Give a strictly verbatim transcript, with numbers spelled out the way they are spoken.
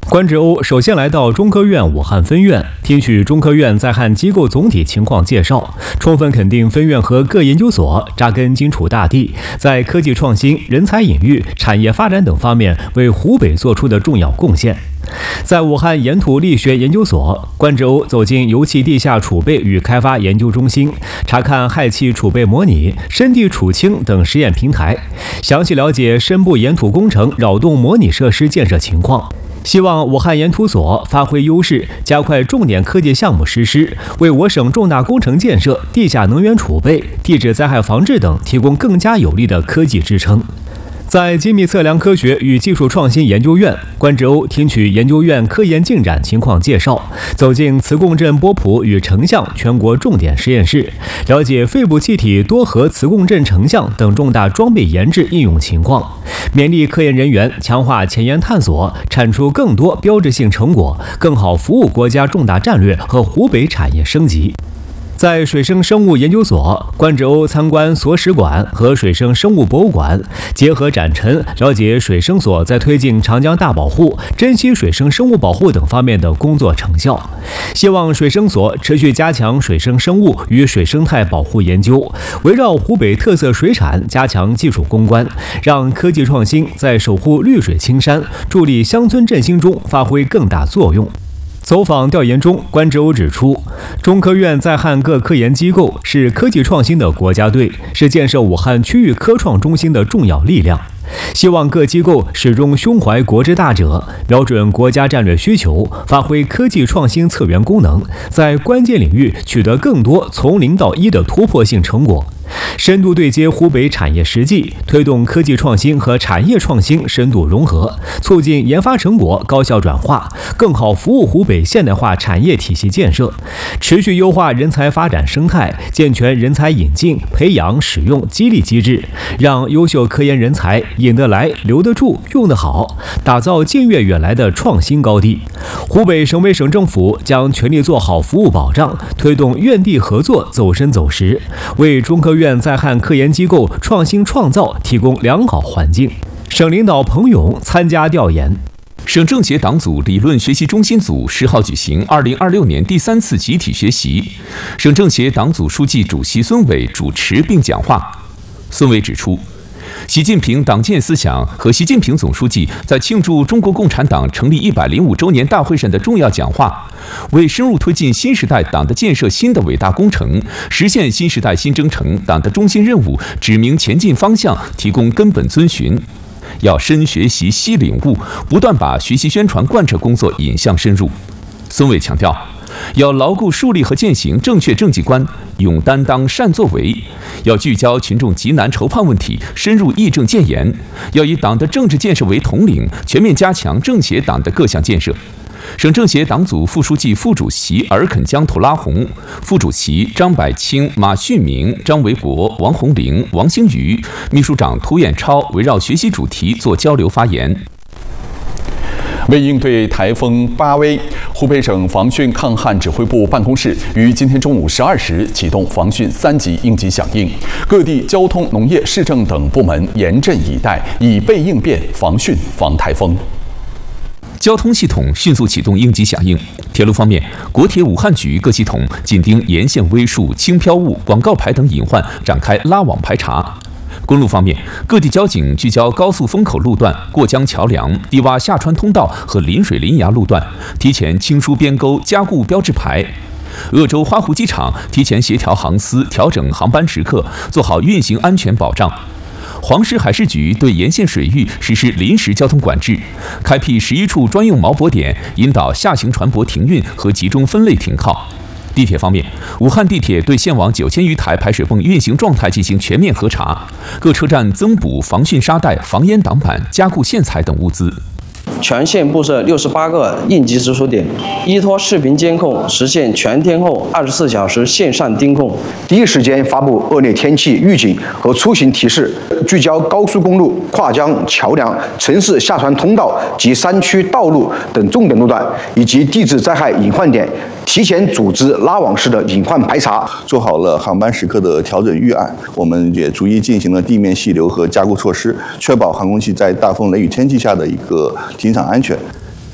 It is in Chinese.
关志欧首先来到中科院武汉分院，听取中科院在汉机构总体情况介绍，充分肯定分院和各研究所扎根荆楚大地，在科技创新、人才引育、产业发展等方面为湖北做出的重要贡献。在武汉岩土力学研究所，关志欧走进油气地下储备与开发研究中心，查看氦气储备模拟、深地储氢等实验平台，详细了解深部岩土工程扰动模拟设施建设情况。希望武汉岩土所发挥优势，加快重点科技项目实施，为我省重大工程建设、地下能源储备、地质灾害防治等提供更加有力的科技支撑。在精密测量科学与技术创新研究院，关志欧听取研究院科研进展情况介绍，走进磁共振波谱与成像全国重点实验室，了解肺部气体多核磁共振成像等重大装备研制应用情况，勉励科研人员强化前沿探索，产出更多标志性成果，更好服务国家重大战略和湖北产业升级。在水生生物研究所，关志欧参观所史馆和水生生物博物馆，结合展陈，了解水生所在推进长江大保护、珍稀水生生物保护等方面的工作成效。希望水生所持续加强水生生物与水生态保护研究，围绕湖北特色水产加强技术攻关，让科技创新在守护绿水青山、助力乡村振兴中发挥更大作用。走访调研中，关志欧指出，中科院在汉各科研机构是科技创新的国家队，是建设武汉区域科创中心的重要力量。希望各机构始终胸怀国之大者，瞄准国家战略需求，发挥科技创新策源功能，在关键领域取得更多从零到一的突破性成果。深度对接湖北产业实际，推动科技创新和产业创新深度融合，促进研发成果高效转化，更好服务湖北现代化产业体系建设，持续优化人才发展生态，健全人才引进、培养、使用激励机制，让优秀科研人才引得来、留得住、用得好，打造近悦远来的创新高地。湖北省委省政府将全力做好服务保障，推动院地合作走深走实，为中科院在汉科研机构创新创造提供良好环境。省领导彭勇参加调研。 省政协党组理论学习中心组十号举行二零二六年第三次集体学习，省政协党组书记、主席孙伟主持并讲话。孙伟指出，习近平党建思想和习近平总书记在庆祝中国共产党成立一百零五周年大会上的重要讲话，为深入推进新时代党的建设新的伟大工程，实现新时代新征程党的中心任务，指明前进方向，提供根本遵循。要深学习、悉领悟，不断把学习宣传贯彻工作引向深入。孙伟强调，要牢固树立和践行正确政绩观，勇担当、善作为；要聚焦群众急难愁盼问题，深入议政建言；要以党的政治建设为统领，全面加强政协党的各项建设。省政协党组副书记、副主席尔肯江图拉洪，副主席张百清、马旭明、张维国、王红玲、王兴宇，秘书长涂彦超围绕学习主题做交流发言。 为应对台风巴威，湖北省防汛抗旱指挥部办公室于今天中午十二时启动防汛三级应急响应，各地交通、农业、市政等部门严阵以待，以备应变，防汛防台风。 交通系统迅速启动应急响应。铁路方面，国铁武汉局各系统紧盯沿线微树、轻飘物、广告牌等隐患，展开拉网排查。公路方面，各地交警聚焦高速风口路段、过江桥梁、低洼下穿通道和临水临崖路段，提前清疏边沟，加固标志牌。鄂州花湖机场提前协调航司，调整航班时刻，做好运行安全保障。黄石海事局对沿线水域实施临时交通管制，开辟十一处专用锚泊点，引导下行船舶停运和集中分类停靠。地铁方面，武汉地铁对线网九千余台排水泵运行状态进行全面核查，各车站增补防汛沙袋、防烟挡板、加固线材等物资。 全线布设六十八个应急直输点，依托视频监控，实现全天候二十四小时线上盯控， 第一时间发布恶劣天气预警和出行提示，聚焦高速公路、跨江桥梁、城市下船通道及山区道路等重点路段，以及地质灾害隐患点，提前组织拉网式的隐患排查， 做好了航班时刻的调整预案。我们也逐一进行了地面细流和加固措施，确保航空器在大风雷雨天气下的一个停场安全。